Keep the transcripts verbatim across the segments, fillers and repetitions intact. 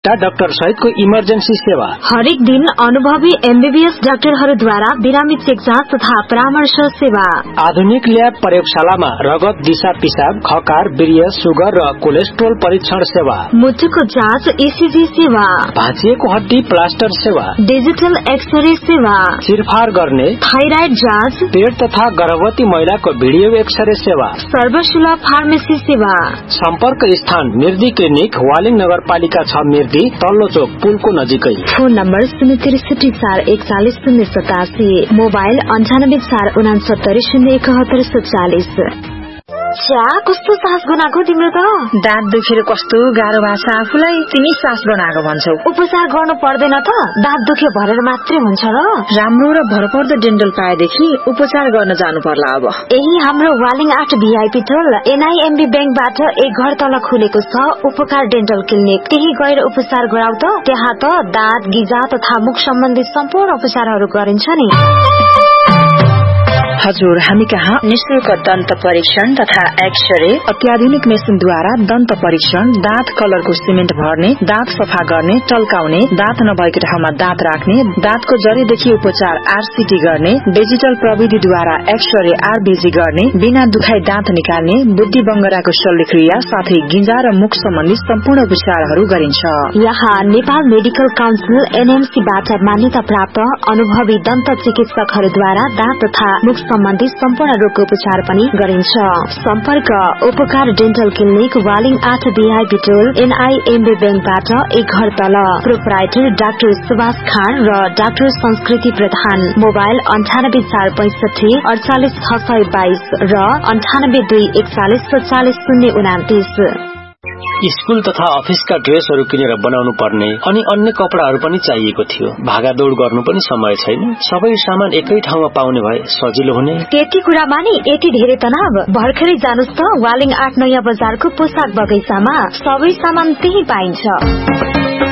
चिकित्सा डाक्टर सहितको इमर्जेन्सी सेवा। हरेक दिन अनुभवी एमबीबीएस डाक्टरहरूद्वारा बिरामी चेक जाँच तथा परामर्श सेवा। आधुनिक ल्याब प्रयोगशालामा रगत, दिशा पिसाब, खकार, वीर्य, सुगर र कोलेस्ट्रोल परीक्षण सेवा। मुटुको जाँच, ईसीजी सेवा। भाँचिएको हड्डी प्लास्टर सेवा। डिजिटल एक्सरे सेवा। चिरफार गर्ने, थाइराइड जाँच, पेट तथा गर्भवती महिलाको भिडियो एक्सरे सेवा। सर्वसुलभ फार्मेसी सेवा। सम्पर्क स्थान मिर्दी क्लिनिक, वालिङ नगरपालिका छ, मिर्दी, तल्लो चोक, पुलको नजिकै। फोन नम्बर शून्य त्रिसठी चार एकचालिस शून्य सतासी। मोबाइल अन्ठानब्बे चार उनासत्तरी शून्य एकहत्तर सत्तालिस। च्या कस्तो सास बनाएको तिम्रो त? दाँत दुखेर कस्तो गाह्रो भएको छ आफूलाई, तिमी सास बनाएको भन्छौ। उपचार गर्नु पर्दैन त? दाँत दुख्यो भनेर मात्रै हुन्छ र? राम्रो र भरपर्दो डेन्टल पाएदेखि उपचार गर्न जानु पर्ला अब। यही हाम्रो वालिङ आठ भिआईपी टोल एनआईएमबी बैंकबाट एक घर तल खुलेको छ उपकार डेन्टल क्लिनिक। त्यही गएर उपचार गराउ त। त्यहाँ त दाँत, गिजा तथा मुख सम्बन्धी सम्पूर्ण उपचारहरू गरिन्छ नि। हजुर, हामी कहाँ निशुल्क दन्त परीक्षण तथा एक्सरे, अत्याधुनिक मेसिनद्वारा दन्त परीक्षण, दाँत कलरको सिमेन्ट भर्ने, दाँत सफा गर्ने, टल्काउने, दाँत नभएको ठाउँमा दाँत राख्ने, दाँतको जरीदेखि उपचार आरसीटी गर्ने, डिजिटल प्रविधिद्वारा एक्सरे आरबीजी गर्ने, बिना दुखाई दाँत निकाल्ने, बुद्धि बंगराको शल्यक्रिया साथै गिजा र मुख सम्बन्धी सम्पूर्ण उपचारहरू गरिन्छ। यहाँ नेपाल मेडिकल काउन्सिल एनएमसीबाट मान्यता प्राप्त अनुभवी दन्त चिकित्सकहरूद्वारा दाँत तथा मुख सम्बन्धी सम्पूर्ण रोगको उपचार पनि गरिन्छ। सम्पर्क उपकार डेन्टल क्लिनिक, वालिङ आठ भिआईपी टोल एनआईएमबी बैंकबाट एक घर तल। प्रोपराइटर डाक्टर सुभाष खान र डाक्टर संस्कृति प्रधान। मोबाइल अन्ठानब्बे चार पैंसठी अडचालिस छ सय बाइस र अन्ठानब्बे दुई एकचालिस सत्तालिस शून्य उनातिस। स्कूल तथा अफिसका ड्रेसहरू किनेर बनाउनु पर्ने अनि अन्य कपडाहरू पनि चाहिएको थियो। भागादौड़ गर्नु पनि समय छैन। सबै सामान एकै ठाउँमा पाउने भए सजिलो हुने। त्यति कुरामा नि यति धेरै तनाव? भर्खरै जानुस् त वालिङ आठ नयाँ बजारको पोसाक बगैँचामा। सबै सामान त्यही पाइन्छ।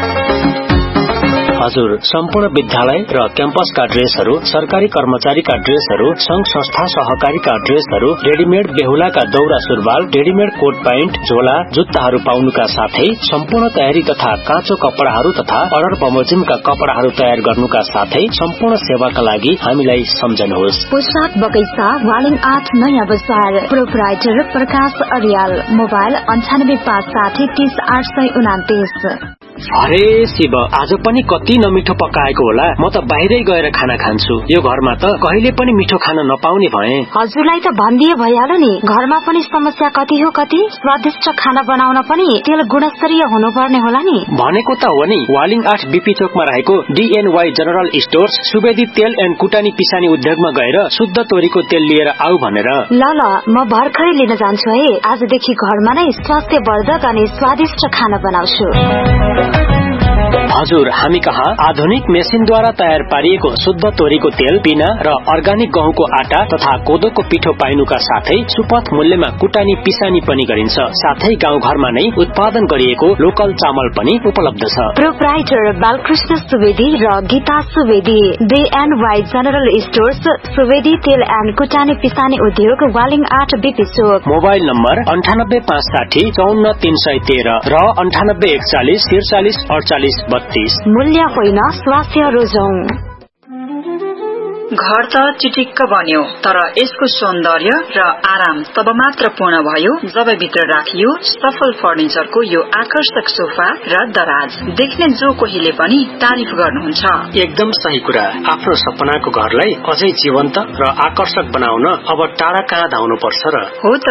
हजुर, सम्पूर्ण विद्यालय र क्याम्पसका ड्रेसहरू, सरकारी कर्मचारीका ड्रेसहरू, संघ संस्था सहकारीका ड्रेसहरू, रेडिमेड बेहुलाका दौरा सुरुवाल, रेडिमेड कोट प्यान्ट, झोला, जुत्ताहरू पाउनुका साथै सम्पूर्ण तयारी तथा काँचो कपडाहरू तथा अर्डर बमोजिमका कपडाहरू तयार गर्नुका साथै सम्पूर्ण सेवाका लागि हामीलाई सम्झनुहोस्। पोसाक बगैँचा, वालिङ आठ नयाँ बजार। प्रोपराइटर प्रकाश अर्याल। मोबाइल अन्ठानब्बे पाँच साठी तीस आठ सय उनातिस। अरे शिव, आज पनि कति नमिठो पकाएको होला। म त बाहिरै गएर खाना खान्छु। यो घरमा त कहिले पनि मिठो खाना नपाउने भए। हजुरलाई त भनिदिए भइहाल्यो नि। घरमा पनि समस्या कति हो कति। स्वादिष्ट खाना बनाउन पनि तेल गुणस्तरीय हुनुपर्ने होला नि। भनेको त हो नि। वालिङ आठ बीपी चोकमा रहेको डीएनवाई जनरल स्टोर्स सुवेदी तेल एन्ड कुटानी पिसानी उद्योगमा गएर शुद्ध तोरीको तेल लिएर आऊ भनेर। ल ल, म भर्खरै लिन जान्छु है। आजदेखि घरमा नै स्वास्थ्यवर्धक अनि स्वादिष्ट खाना बनाउँछु। हजुर, हामी कहाँ आधुनिक मेसिनद्वारा तयार पारिएको शुद्ध तोरीको तेल, पिना र अर्गानिक गहुँको आटा तथा कोदोको पिठो पाइनुका साथै सुपथ मूल्यमा कुटानी पिसानी पनि गरिन्छ। साथै गाउँ घरमा नै उत्पादन गरिएको लोकल चामल पनि उपलब्ध छ। प्रोपराइटर बालकृष्ण सुवेदी र गीता सुवेदी। डीएनवाई जनरल स्टोर्स सुवेदी तेल एन्ड कुटानी पिसानी उद्योग, वालिङ आठ बीपी चोक। मोबाइल नम्बर अन्ठानब्बे पाँच साठी चौन्न तीन सय तेह्र र अन्ठानब्बे एकचालिस त्रिचालिस अडचालिस बत्तीस। मूल्य होइन, स्वास्थ्य रोजौं। घर त चिटिक्क बन्यो, तर यसको सौन्दर्य र आराम तब मात्र पूर्ण भयो जब भित्र राखियो सफल फर्निचरको यो आकर्षक सोफा र दराज। देख्ने जो कोहीले पनि तारिफ गर्नुहुन्छ। एकदम सही कुरा। आफ्नो सपनाको घरलाई अझै जीवन्त र आकर्षक बनाउन अब टाढा कहाँ धाउनु पर्छ र? हो त,